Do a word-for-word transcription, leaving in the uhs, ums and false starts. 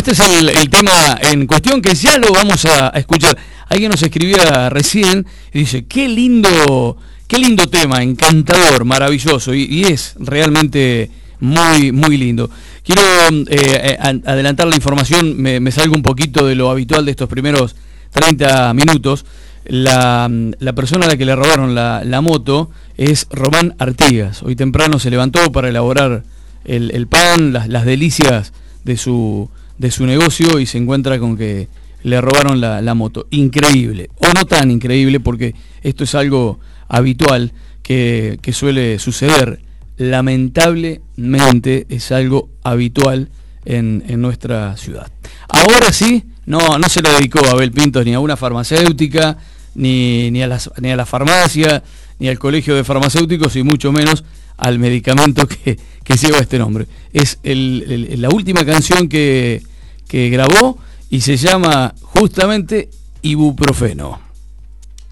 este es el, el tema en cuestión que ya lo vamos a, a escuchar. Alguien nos escribía recién y dice, qué lindo, qué lindo tema, encantador, maravilloso, y, y es realmente muy, muy lindo. Quiero eh, adelantar la información, me, me salgo un poquito de lo habitual de estos primeros treinta minutos. La, la persona a la que le robaron la, la moto es Román Artigas. Hoy temprano se levantó para elaborar el, el pan, las, las delicias de su, de su negocio, y se encuentra con que le robaron la, la moto. Increíble, o no tan increíble, porque esto es algo habitual que, que suele suceder. Lamentablemente es algo habitual en, en nuestra ciudad. Ahora sí, no, no se lo dedicó a Abel Pintos ni a una farmacéutica, ni, ni, a las, ni a la farmacia, ni al colegio de farmacéuticos, y mucho menos al medicamento que, que lleva este nombre. Es el, el, la última canción que, que grabó, y se llama justamente Ibuprofeno.